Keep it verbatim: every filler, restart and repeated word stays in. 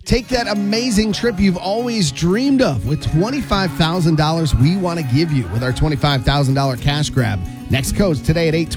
Take that amazing trip you've always dreamed of with twenty-five thousand dollars we want to give you with our twenty-five thousand dollars cash grab. Next codes today at eight twenty.